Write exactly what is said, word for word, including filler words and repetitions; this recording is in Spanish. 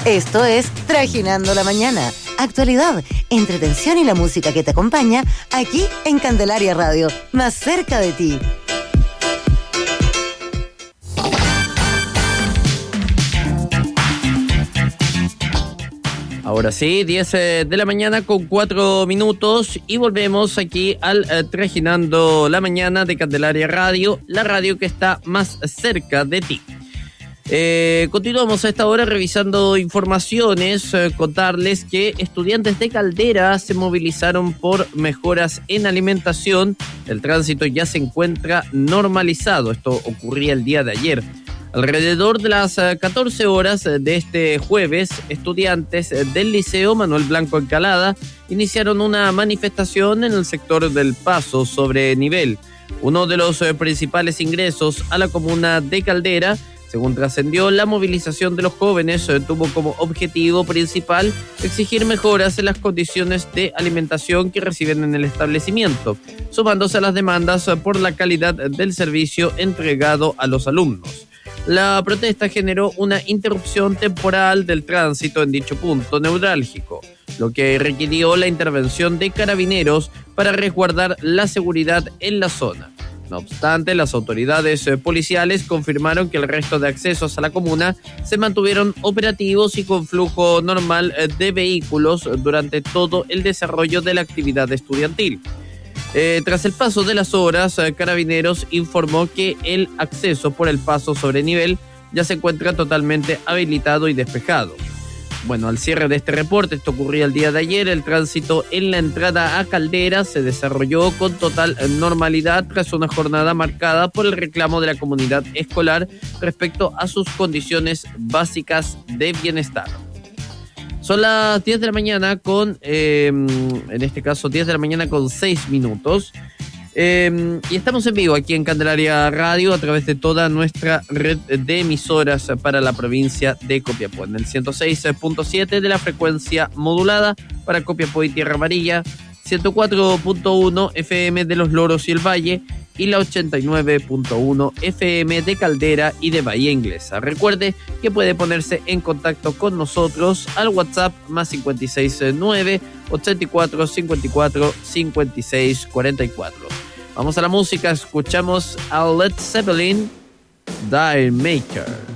Esto es Trajinando la Mañana. Actualidad, entretención y la música que te acompaña aquí en Candelaria Radio, más cerca de ti. Ahora sí, diez de la mañana con cuatro minutos y volvemos aquí al eh, Trajinando la Mañana de Candelaria Radio, la radio que está más cerca de ti. Eh, continuamos a esta hora revisando informaciones, eh, contarles que estudiantes de Caldera se movilizaron por mejoras en alimentación. El tránsito ya se encuentra normalizado, esto ocurría el día de ayer. Alrededor de las catorce horas de este jueves, estudiantes del Liceo Manuel Blanco Encalada iniciaron una manifestación en el sector del Paso sobre Nivel, uno de los principales ingresos a la comuna de Caldera. Según trascendió, la movilización de los jóvenes tuvo como objetivo principal exigir mejoras en las condiciones de alimentación que reciben en el establecimiento, sumándose a las demandas por la calidad del servicio entregado a los alumnos. La protesta generó una interrupción temporal del tránsito en dicho punto neurálgico, lo que requirió la intervención de carabineros para resguardar la seguridad en la zona. No obstante, las autoridades policiales confirmaron que el resto de accesos a la comuna se mantuvieron operativos y con flujo normal de vehículos durante todo el desarrollo de la actividad estudiantil. Eh, tras el paso de las horas, eh, Carabineros informó que el acceso por el paso sobre nivel ya se encuentra totalmente habilitado y despejado. Bueno, al cierre de este reporte, esto ocurría el día de ayer, el tránsito en la entrada a Caldera se desarrolló con total normalidad tras una jornada marcada por el reclamo de la comunidad escolar respecto a sus condiciones básicas de bienestar. Son las diez de la mañana con, eh, en este caso, diez de la mañana con seis minutos. Eh, y estamos en vivo aquí en Candelaria Radio a través de toda nuestra red de emisoras para la provincia de Copiapó. En el ciento seis punto siete de la frecuencia modulada para Copiapó y Tierra Amarilla, ciento cuatro punto uno F M de Los Loros y el Valle y la ochenta y nueve punto uno F M de Caldera y de Bahía Inglesa. Recuerde que puede ponerse en contacto con nosotros al WhatsApp más cinco seis nueve, ochenta y cuatro, cincuenta y cuatro, cincuenta y seis cuarenta y cuatro. Vamos a la música, escuchamos a Led Zeppelin, Die Maker.